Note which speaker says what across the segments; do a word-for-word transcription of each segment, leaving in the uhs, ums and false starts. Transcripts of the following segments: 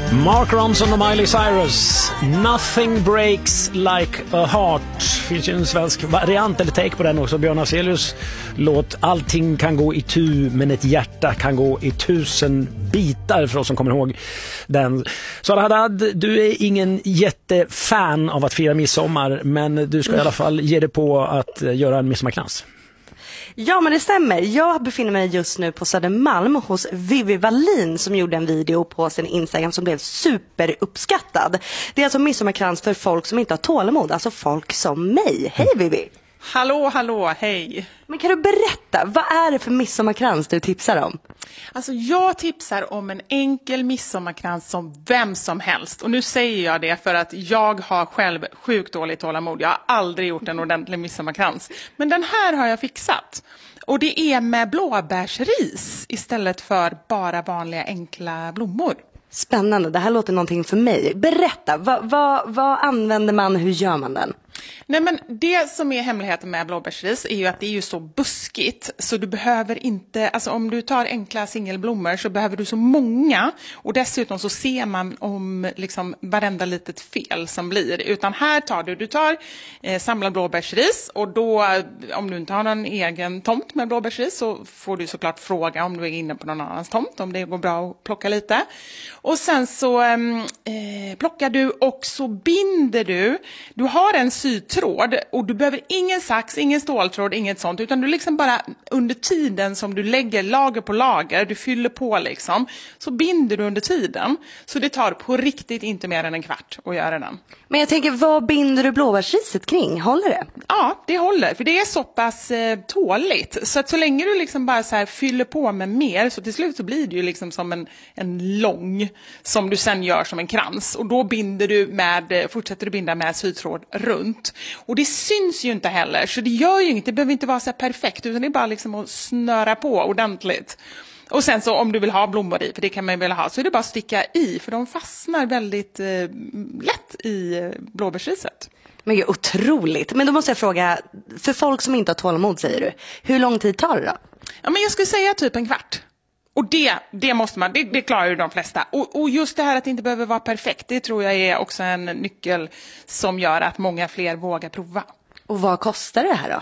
Speaker 1: Mark Ronson och Miley Cyrus. Nothing breaks like a heart. Finns ju en svensk variant eller take på den också. Björn Afzelius låt Allting kan gå i tu, men ett hjärta kan gå i tusen bitar, för oss som kommer ihåg den. Så Haddad, du är ingen jättefan av att fira midsommar, men du ska i alla fall ge dig på att göra en midsommarkrans.
Speaker 2: Ja, men det stämmer. Jag befinner mig just nu på Södermalm hos Vivi Wallin som gjorde en video på sin Instagram som blev superuppskattad. Det är alltså midsommarkrans för folk som inte har tålamod, alltså folk som mig. Hej Vivi!
Speaker 3: Hallå, hallå, hej!
Speaker 2: Men kan du berätta, vad är det för midsommarkrans du tipsar om?
Speaker 3: Alltså jag tipsar om en enkel midsommarkrans som vem som helst. Och nu säger jag det för att jag har själv sjukt dåligt tålamod. Jag har aldrig gjort en ordentlig midsommarkrans. Men den här har jag fixat. Och det är med blåbärsris istället för bara vanliga enkla blommor.
Speaker 2: Spännande, det här låter någonting för mig. Berätta, vad, vad, vad använder man, hur gör man den?
Speaker 3: Nej, men det som är hemligheten med blåbärsris är ju att det är ju så buskigt, så du behöver inte, alltså om du tar enkla singelblommor så behöver du så många, och dessutom så ser man om liksom varenda litet fel som blir, utan här tar du, du tar eh, samlad blåbärsris, och då om du inte har någon egen tomt med blåbärsris så får du såklart fråga om du är inne på någon annans tomt, om det går bra att plocka lite, och sen så eh, plockar du och så binder du, du har en sytråd och du behöver ingen sax, ingen ståltråd, inget sånt, utan du liksom bara under tiden som du lägger lager på lager, du fyller på liksom, så binder du under tiden, så det tar på riktigt inte mer än en kvart att göra den.
Speaker 2: Men jag tänker, vad binder du blåbärsriset kring? Håller det?
Speaker 3: Ja, det håller, för det är så pass eh, tåligt, så att så länge du liksom bara så här fyller på med mer, så till slut så blir det ju liksom som en, en lång som du sen gör som en krans, och då binder du med, fortsätter du binda med sytråd runt. Och det syns ju inte heller, så det gör ju inget, det behöver inte vara så perfekt, utan det är bara liksom att snöra på ordentligt. Och sen så om du vill ha blommor i, för det kan man ju vilja ha, så är det bara att sticka i, för de fastnar väldigt eh, lätt i blåbärsriset.
Speaker 2: Men gud, otroligt. Men då måste jag fråga, för folk som inte har tålamod säger du, hur lång tid tar det då?
Speaker 3: Ja, men jag skulle säga typ en kvart. Och det, det måste man, det, det klarar ju de flesta. Och, och just det här att det inte behöver vara perfekt, det tror jag är också en nyckel som gör att många fler vågar prova.
Speaker 2: Och vad kostar det här då?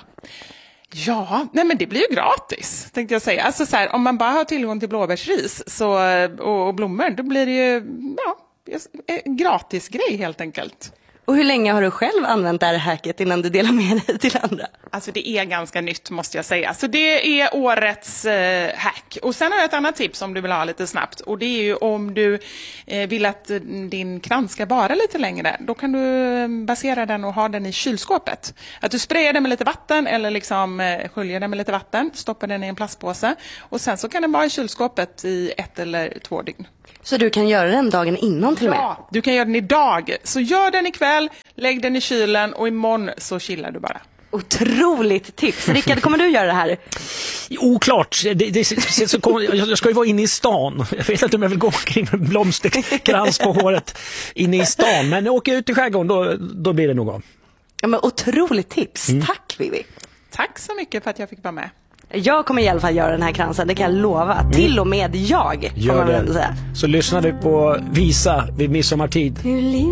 Speaker 3: Ja, nej men det blir ju gratis, tänkte jag säga. Alltså så här, om man bara har tillgång till blåbärsris så, och, och blommor, då blir det ju ja, en gratis grej helt enkelt.
Speaker 2: Och hur länge har du själv använt det här hacket innan du delar med dig till andra?
Speaker 3: Alltså det är ganska nytt, måste jag säga. Så det är årets eh, hack. Och sen har jag ett annat tips om du vill ha lite snabbt. Och det är ju om du eh, vill att din krans ska vara lite längre. Då kan du basera den och ha den i kylskåpet. Att du sprayar den med lite vatten eller liksom eh, sköljer den med lite vatten. Stoppar den i en plastpåse. Och sen så kan den vara i kylskåpet i ett eller två dygn.
Speaker 2: Så du kan göra den dagen innan till och med?
Speaker 3: Ja, du kan göra den idag. Så gör den ikväll, lägg den i kylen och imorgon så chillar du bara.
Speaker 2: Otroligt tips. Rickard, kommer du göra det här?
Speaker 1: Oklart. Det, det, så, så kom, jag ska ju vara inne i stan. Jag vet inte om jag vill gå omkring med blomsterkrans på håret inne i stan. Men åker jag ut i skärgården, då, då blir det nog av.
Speaker 2: Ja, men otroligt tips. Mm. Tack, Vivi.
Speaker 3: Tack så mycket för att jag fick vara med.
Speaker 2: Jag kommer i alla fall göra den här kransen, det kan jag lova. Mm. Till och med jag, får man väl ändå säga.
Speaker 1: Så lyssnar du på Visa vid midsommartid.